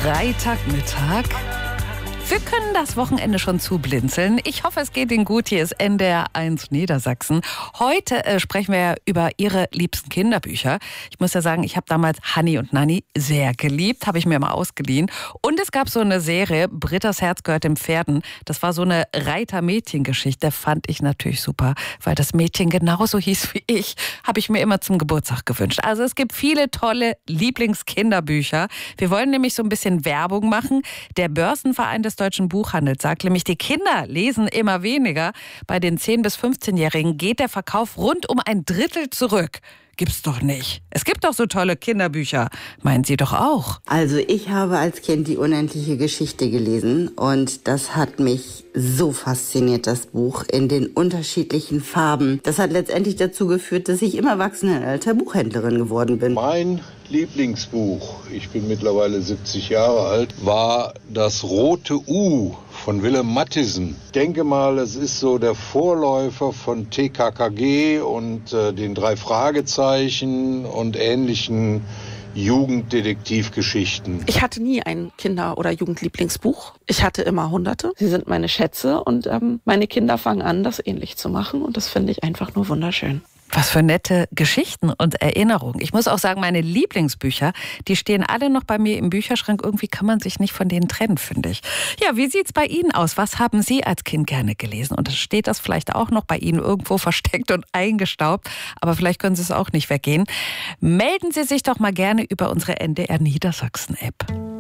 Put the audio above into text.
Freitagmittag. Wir können das Wochenende schon zublinzeln. Ich hoffe, es geht Ihnen gut. Hier ist NDR 1 Niedersachsen. Heute sprechen wir über Ihre liebsten Kinderbücher. Ich muss ja sagen, ich habe damals Hanni und Nanni sehr geliebt, habe ich mir mal ausgeliehen. Und es gab so eine Serie, Britta's Herz gehört den Pferden. Das war so eine Reiter-Mädchen-Geschichte, fand ich natürlich super, weil das Mädchen genauso hieß wie ich, habe ich mir immer zum Geburtstag gewünscht. Also es gibt viele tolle Lieblingskinderbücher. Wir wollen nämlich so ein bisschen Werbung machen. Der Börsenverein des Deutschen Buchhandels sagt nämlich, die Kinder lesen immer weniger. Bei den 10- bis 15-Jährigen geht der Verkauf rund um ein Drittel zurück. Gibt's doch nicht. Es gibt doch so tolle Kinderbücher. Meinen Sie doch auch? Also ich habe als Kind die unendliche Geschichte gelesen und das hat mich so fasziniert, das Buch, in den unterschiedlichen Farben. Das hat letztendlich dazu geführt, dass ich im Erwachsenenalter Buchhändlerin geworden bin. Mein Lieblingsbuch, ich bin mittlerweile 70 Jahre alt, war Das rote U von Willem Matthijssen. Ich denke mal, es ist so der Vorläufer von TKKG und den 3 Fragezeichen und ähnlichen Jugenddetektivgeschichten. Ich hatte nie ein Kinder- oder Jugendlieblingsbuch. Ich hatte immer Hunderte. Sie sind meine Schätze und meine Kinder fangen an, das ähnlich zu machen und das finde ich einfach nur wunderschön. Was für nette Geschichten und Erinnerungen. Ich muss auch sagen, meine Lieblingsbücher, die stehen alle noch bei mir im Bücherschrank. Irgendwie kann man sich nicht von denen trennen, finde ich. Ja, wie sieht's bei Ihnen aus? Was haben Sie als Kind gerne gelesen? Und steht das vielleicht auch noch bei Ihnen irgendwo versteckt und eingestaubt? Aber vielleicht können Sie es auch nicht weggehen. Melden Sie sich doch mal gerne über unsere NDR Niedersachsen-App.